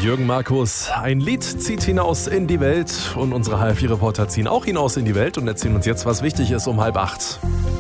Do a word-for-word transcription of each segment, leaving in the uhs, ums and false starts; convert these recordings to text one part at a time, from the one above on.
Jürgen Markus. Ein Lied zieht hinaus in die Welt und unsere H R vier Reporter ziehen auch hinaus in die Welt und erzählen uns jetzt, was wichtig ist um halb acht.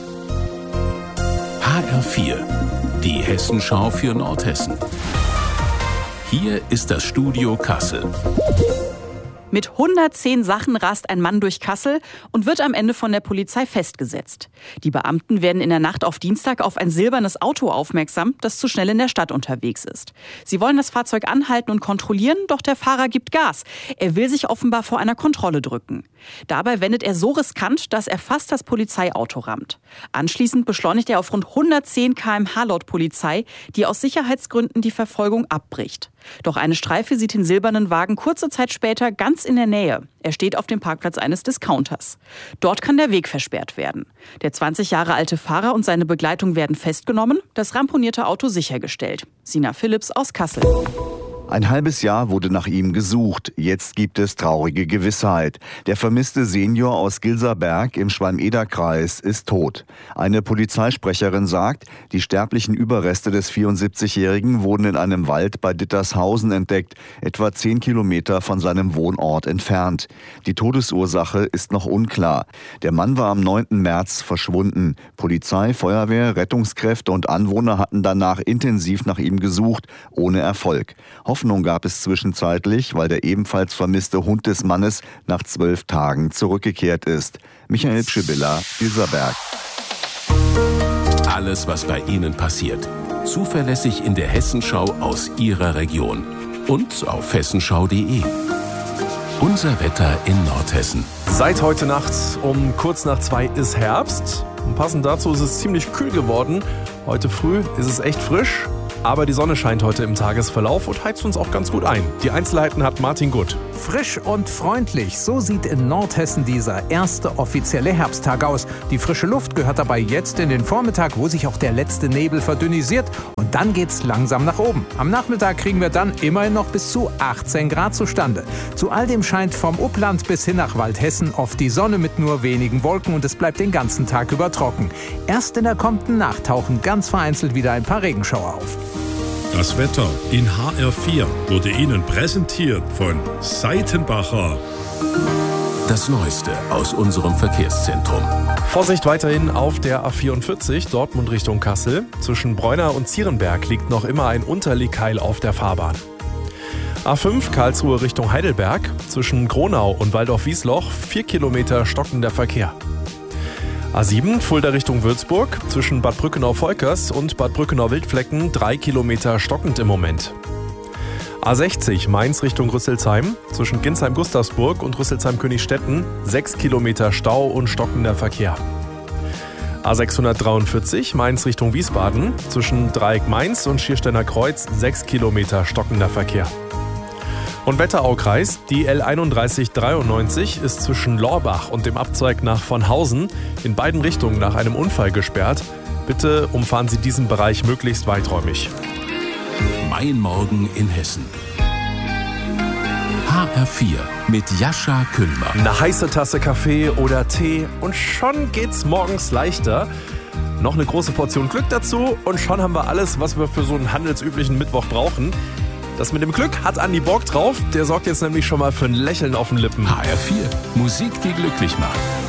H R vier, die Hessenschau für Nordhessen. Hier ist das Studio Kassel. Mit hundertzehn Sachen rast ein Mann durch Kassel und wird am Ende von der Polizei festgesetzt. Die Beamten werden in der Nacht auf Dienstag auf ein silbernes Auto aufmerksam, das zu schnell in der Stadt unterwegs ist. Sie wollen das Fahrzeug anhalten und kontrollieren, doch der Fahrer gibt Gas. Er will sich offenbar vor einer Kontrolle drücken. Dabei wendet er so riskant, dass er fast das Polizeiauto rammt. Anschließend beschleunigt er auf rund hundertzehn Kilometer pro Stunde laut Polizei, die aus Sicherheitsgründen die Verfolgung abbricht. Doch eine Streife sieht den silbernen Wagen kurze Zeit später ganz in der Nähe. Er steht auf dem Parkplatz eines Discounters. Dort kann der Weg versperrt werden. Der zwanzig Jahre alte Fahrer und seine Begleitung werden festgenommen, das ramponierte Auto sichergestellt. Sina Philipps aus Kassel. Ein halbes Jahr wurde nach ihm gesucht. Jetzt gibt es traurige Gewissheit. Der vermisste Senior aus Gilserberg im Schwalm-Eder-Kreis ist tot. Eine Polizeisprecherin sagt, die sterblichen Überreste des vierundsiebzigjährigen wurden in einem Wald bei Dittershausen entdeckt, etwa zehn Kilometer von seinem Wohnort entfernt. Die Todesursache ist noch unklar. Der Mann war am neunten März verschwunden. Polizei, Feuerwehr, Rettungskräfte und Anwohner hatten danach intensiv nach ihm gesucht, ohne Erfolg. Hoffnung gab es zwischenzeitlich, weil der ebenfalls vermisste Hund des Mannes nach zwölf Tagen zurückgekehrt ist. Michael Pschibilla, Gilserberg. Alles, was bei Ihnen passiert. Zuverlässig in der Hessenschau aus Ihrer Region. Und auf hessenschau punkt de. Unser Wetter in Nordhessen. Seit heute Nacht um kurz nach zwei ist Herbst. Und passend dazu ist es ziemlich kühl geworden. Heute früh ist es echt frisch. Aber die Sonne scheint heute im Tagesverlauf und heizt uns auch ganz gut ein. Die Einzelheiten hat Martin Gutt. Frisch und freundlich, so sieht in Nordhessen dieser erste offizielle Herbsttag aus. Die frische Luft gehört dabei jetzt in den Vormittag, wo sich auch der letzte Nebel verdünnisiert. Und dann geht's langsam nach oben. Am Nachmittag kriegen wir dann immerhin noch bis zu achtzehn Grad zustande. Zu all dem scheint vom Upland bis hin nach Waldhessen oft die Sonne mit nur wenigen Wolken und es bleibt den ganzen Tag über trocken. Erst in der kommenden Nacht tauchen ganz vereinzelt wieder ein paar Regenschauer auf. Das Wetter in H R vier wurde Ihnen präsentiert von Seitenbacher. Das Neueste aus unserem Verkehrszentrum. Vorsicht weiterhin auf der A vierundvierzig, Dortmund Richtung Kassel. Zwischen Bräuner und Zierenberg liegt noch immer ein Unterlegkeil auf der Fahrbahn. A fünf, Karlsruhe Richtung Heidelberg. Zwischen Gronau und Waldorf-Wiesloch vier Kilometer stockender Verkehr. A sieben, Fulda Richtung Würzburg, zwischen Bad Brückenau-Volkers und Bad Brückenau-Wildflecken drei Kilometer stockend im Moment. A sechzig, Mainz Richtung Rüsselsheim, zwischen Ginsheim-Gustavsburg und Rüsselsheim-Königstetten sechs Kilometer Stau und stockender Verkehr. A sechshundertdreiundvierzig, Mainz Richtung Wiesbaden, zwischen Dreieck-Mainz und Schiersteiner Kreuz sechs Kilometer stockender Verkehr. Und Wetteraukreis, die L einunddreißig dreiundneunzig ist zwischen Lorbach und dem Abzweig nach Vonhausen in beiden Richtungen nach einem Unfall gesperrt. Bitte umfahren Sie diesen Bereich möglichst weiträumig. Mein Morgen in Hessen. H R vier mit Jascha Kühlmer. Eine heiße Tasse Kaffee oder Tee und schon geht's morgens leichter. Noch eine große Portion Glück dazu und schon haben wir alles, was wir für so einen handelsüblichen Mittwoch brauchen. Das mit dem Glück hat Andi Borg drauf. Der sorgt jetzt nämlich schon mal für ein Lächeln auf den Lippen. H R vier, Musik, die glücklich macht.